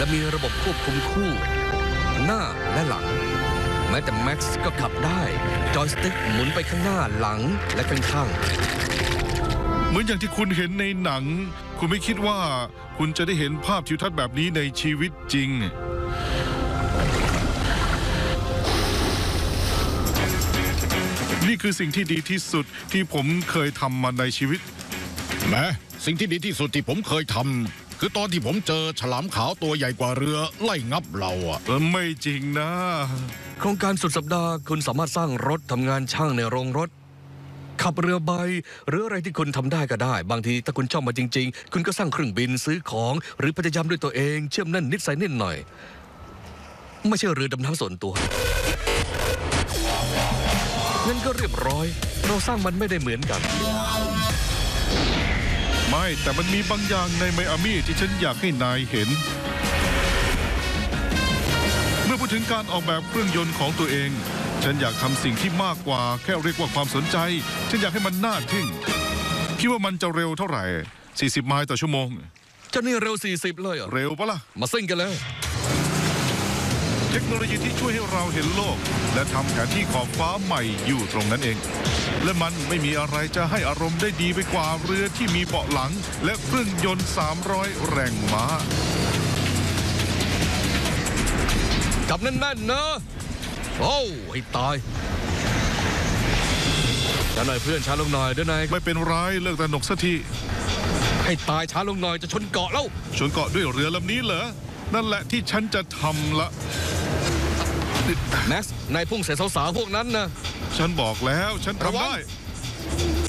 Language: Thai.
และมีระบบควบคุมคู่ หน้าและหลังแม้แต่แม็กซ์ก็ขับได้จอยสติ๊กหมุนไปข้างหน้าหลังและข้างๆเหมือนอย่างที่คุณเห็นในหนังคุณไม่คิดว่าคุณจะได้เห็นภาพทิวทัศน์แบบนี้ในชีวิตจริงนี่คือสิ่งที่ดีที่สุดที่ผมเคยทำมาในชีวิตแม้สิ่งที่ดีที่สุดที่ผมเคยทำคือตอนที่ผมเจอฉลามขาวตัวใหญ่กว่าเรือไล่งับเราอะไม่จริงนะโครงการสุดสัปดาห์คุณสามารถสร้างรถทำงานช่างในโรงรถขับเรือใบหรืออะไรที่คุณทำได้ก็ได้บางทีถ้าคุณชอบมาจริงๆคุณก็สร้างเครื่องบินซื้อของหรือพยายามด้วยตัวเองเชื่อมนั่นนิดใส่นิดหน่อยไม่ใช่เรือดำน้ำส่วนตัวงั้นก็เรียบร้อยเราสร้างมันไม่ได้เหมือนกันไม่แต่มันมีบางอย่างในไมอามี่ที่ฉันอยากให้นายเห็นเมื่อพูดถึงการออกแบบเครื่องยนต์ของตัวเองฉันอยากทำสิ่งที่มากกว่าแค่เรียกว่าความสนใจฉันอยากให้มันน่าทึ่งคิดว่ามันจะเร็วเท่าไหร่40 ไมล์ต่อชั่วโมงเจ้านี่เร็ว40เลยเหรอเร็วปะล่ะมาซิ่งกันเลยเทคโนโลยีที่ช่วยให้เราเห็นโลกและทำแผนที่ขอบฟ้าใหม่อยู่ตรงนั้นเองและมันไม่มีอะไรจะให้อารมณ์ได้ดีไปกว่าเรือที่มีเบาะหลังและเครื่องยนต์300 แรงม้าจับแน่นๆนะโอ้ให้ตายช้าหน่อยเพื่อนช้าลงหน่อยเดี๋ยวนายไม่เป็นไรเลิกตนกสักทีให้ตายช้าลงหน่อยจะชนเกาะแล้วชนเกาะด้วยเรือลำนี้เหรอนั่นแหละที่ฉันจะทำละแม็กซ์นายพุ่งใส่สาวๆพวกนั้นนะฉันบอกแล้วฉันทำได้